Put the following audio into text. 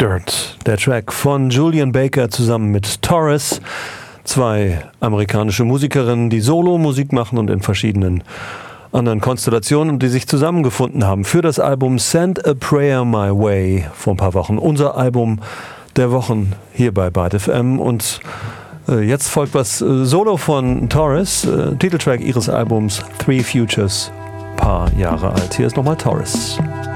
Dirt, der Track von Julien Baker zusammen mit Taurus, zwei amerikanische Musikerinnen, die Solo-Musik machen und in verschiedenen anderen Konstellationen, die sich zusammengefunden haben für das Album Send a Prayer My Way vor ein paar Wochen. Unser Album der Wochen hier bei Byte FM. Und jetzt folgt was Solo von Taurus, Titeltrack ihres Albums Three Futures, paar Jahre alt. Hier ist nochmal Taurus.